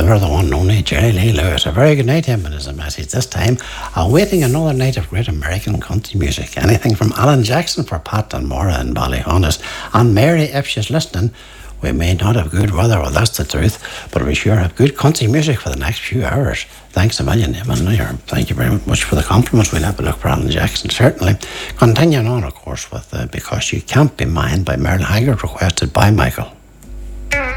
singer, the one and only Jerry Lee Lewis. A very good night to him and his message this time, awaiting another night of great American country music. Anything from Alan Jackson for Pat and Maura in Ballyhonus. And Mary, if she's listening, we may not have good weather, well that's the truth, but we sure have good country music for the next few hours. Thanks a million, Eamon. Thank you very much for the compliments. We'll have a look for Alan Jackson, certainly. Continuing on, of course, with Because You Can't Be Mine by Merle Haggard, requested by Michael.